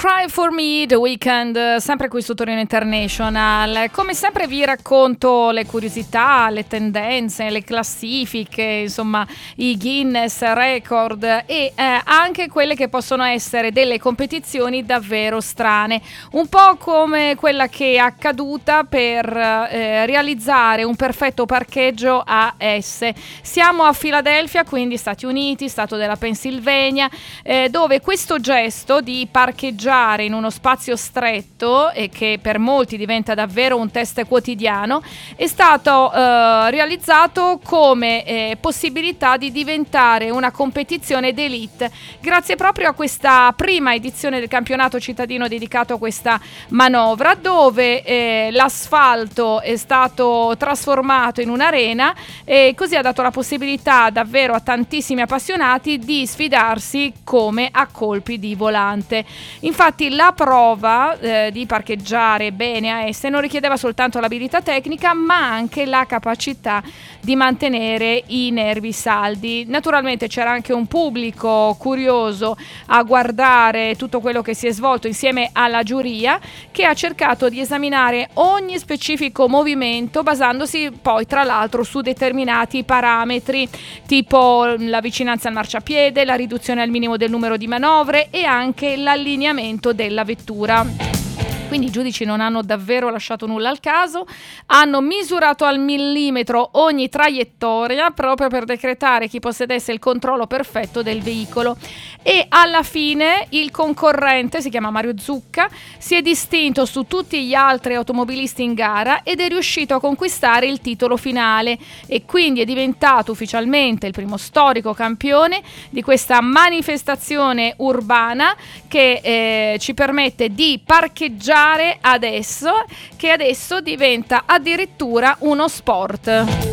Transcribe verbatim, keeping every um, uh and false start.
Cry for Me, The Weeknd, sempre qui su Torino International. Come sempre vi racconto le curiosità, le tendenze, le classifiche, insomma i Guinness record e eh, anche quelle che possono essere delle competizioni davvero strane, un po' come quella che è accaduta per eh, realizzare un perfetto parcheggio A S. Siamo a Filadelfia, quindi Stati Uniti, stato della Pennsylvania, eh, dove questo gesto di parcheggiare in uno spazio stretto e che per molti diventa davvero un test quotidiano è stato eh, realizzato come eh, possibilità di diventare una competizione d'élite grazie proprio a questa prima edizione del campionato cittadino dedicato a questa manovra, dove eh, l'asfalto è stato trasformato in un'arena e così ha dato la possibilità davvero a tantissimi appassionati di sfidarsi come a colpi di volante. Infatti la prova eh, di parcheggiare bene a S non richiedeva soltanto l'abilità tecnica, ma anche la capacità di mantenere i nervi saldi. Naturalmente c'era anche un pubblico curioso a guardare tutto quello che si è svolto insieme alla giuria, che ha cercato di esaminare ogni specifico movimento basandosi poi tra l'altro su determinati parametri tipo la vicinanza al marciapiede, la riduzione al minimo del numero di manovre e anche l'allineamento della vettura. Quindi i giudici non hanno davvero lasciato nulla al caso, hanno misurato al millimetro ogni traiettoria proprio per decretare chi possedesse il controllo perfetto del veicolo e alla fine il concorrente, si chiama Mario Zucca, si è distinto su tutti gli altri automobilisti in gara ed è riuscito a conquistare il titolo finale e quindi è diventato ufficialmente il primo storico campione di questa manifestazione urbana che eh, ci permette di parcheggiare adesso, che adesso diventa addirittura uno sport.